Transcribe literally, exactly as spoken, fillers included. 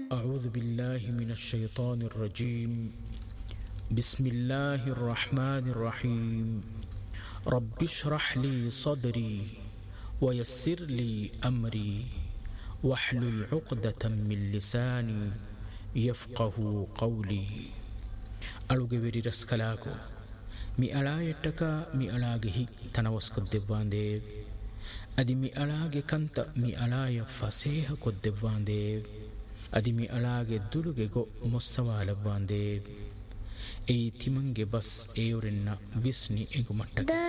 أعوذ بالله من الشيطان الرجيم بسم الله الرحمن الرحيم رب اشرح لي صدري ويسر لي أمري واحلل عقدة من لساني يفقه قولي ألوغيري رسكلاكو مي ألايتك مي ألاغي تنوسك الدبان ديب أدي مي ألاغي كنت مي ألاي فسيح كدبان ديب أدي مي ألاغي دلوغي غو مصوال بان ديب أي تيمنغي بس أيورنا بسني إغو متك